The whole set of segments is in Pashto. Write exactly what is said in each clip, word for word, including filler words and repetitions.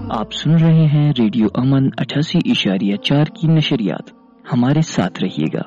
आप सुन रहे हैं रेडियो अमन अठासी इशारिया चार की नशरियात। हमारे साथ रहिएगा।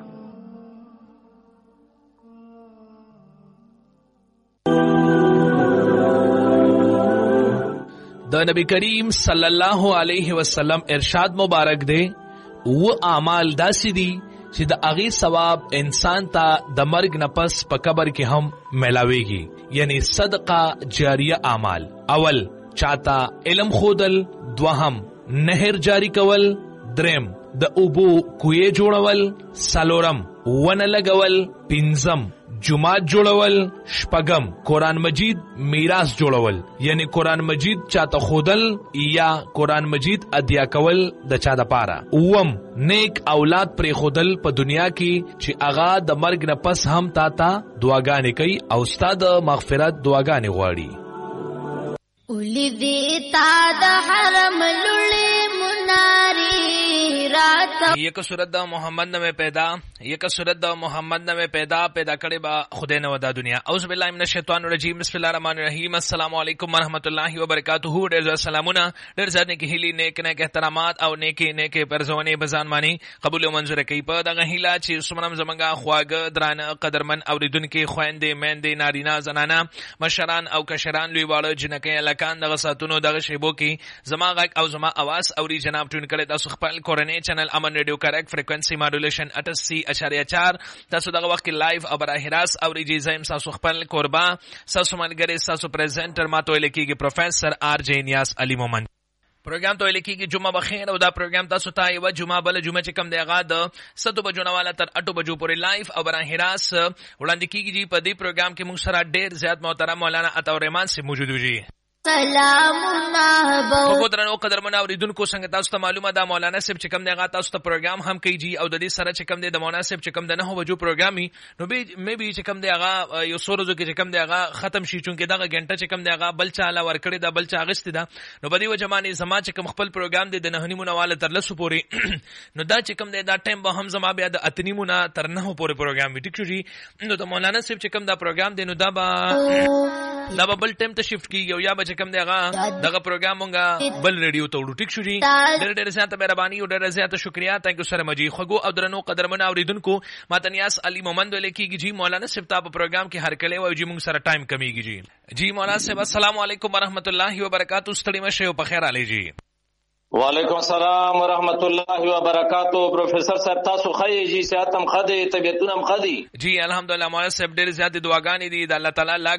द नबी करीम सल्लल्लाहु अलैहि वसल्लम इरशाद मुबारक दे वो आमाल दासी दी چې د اغي ثواب انسان ته د مرګ نه پس په قبر کې هم ملاويږي، یعنی صدقه جاریه اعمال. اول چاته علم خودل، دوهم نهر جاری کول، درم د اوبو کوی جوړول، سلورم ونه لګول، پنځم جماعت جوړول، شپږم قرآن مجید میراث جوړول، یعنی قرآن مجید چاته خودل یا قرآن مجید ادیا کول د چا د پاره. اوم نیک اولاد پر خودل په دنیا کې چې اغا د مرګ نه پس هم تا ته دعاګانې کوي او استاد مغفرت دعاګانې غواړي. اولی دی تا د حرم لولی مناری رات یک صورت دا محمد نوے پیدا یک صورت دا محمد نوے پیدا پیدا کړي با خدای نو دا دنیا. اعوذ بالله من الشیطان الرجیم، بسم الله الرحمن الرحیم. السلام علیکم ورحمۃ اللہ وبرکاتہ. ډیر سلامونه، ډیر ځنه کې هیلي نیک نیک احترامات او نیکی نیک پرزونه بزان مانی قبول او منظور کوي. په دغه هیله چې سمنم زمنګا خواګه درانه قدرمن اوریدونکو خويندې میندې نارینه زنانه مشران او کشران لوی واړه جنکه لکان دغه ساتونو دغه شیبو کې زما غږ او زما आवाज اوري جناب ټون کړي تاسو خپل کورنۍ چینل امن ریډیو کریکټ فریکوئنسي ماډولیشن اٹھاسی اشاریه چار. تاسو دغه وخت لایو او براه راست اوري جی زم تاسو خپل قربا تاسو ملګری تاسو پریزنټر ماته لیکيږي پروفیسور آر جے نیاز علي مومن. پروګرام ته لیکيږي جمعه بخیر او دا پروګرام تاسو ته یو جمعه بل جمعه چې کم دی غا د ستو بجو نه والا تر اټو بجو پورې لایو او براه راست وړاندې کیږي. په دې پروګرام کې موږ سره ډېر زیات محترم مولانا عطا الرحمن سے موجود وي. سلامونه په درنو قدرمنو اوریدونکو څنګه تاسو ته معلومه ده مولانا صاحب چې کوم دی غا تاسو ته پروګرام هم کوي او د دې سره چې کوم دی د مولانا صاحب چې کوم دی نه وجو پروګرامي نو به مې به چې کوم دی غا یو سورزو کې چې کوم دی غا ختم شي چونکه دغه غنټه چې کوم دی غا بل چاله ور کړی دا بل چا غست ده نو په دې وجمانه زما چې کوم خپل پروګرام دی د نه نیمونه والا تر لسو پورې نو دا چې کوم دی دا ټایم به هم زما بیا د اتنیمونه تر نه پورې پروګرام وي. ټیک شو جی. نو د مولانا صاحب چې کوم دا پروګرام دی نو دا به دا به بل ټایم ته شفت کیږي یا به چې کوم دی غا دغه پروګرام مونږه بل ریډیو ته وړو. ټیک شو جی. ډېر ډېر زیاته مهرباني او ډېر زیاته شکریا. تانک یو سره مجي خو او درنو قدرمن اوریدونکو ماته نیاز علي مومن لیکيږي جی مولانا صاحب ته په پروګرام کې هر کله وایي جی مونږ سره ټایم کمیږي جی. جی مولانا صاحب السلام علیکم ورحمۃ اللہ وبرکاتہ. ستړي مشه او په خیر علي جی. وعلیکم السلام ورحمۃ اللہ وبرکاتہ. پروفیسر صاحب تاسو خی جی صحت هم خدي طبيعتونه هم خدي جی الحمدلله. مولانا صاحب ډېر زیات دعاګانې دي د الله تعالی لاک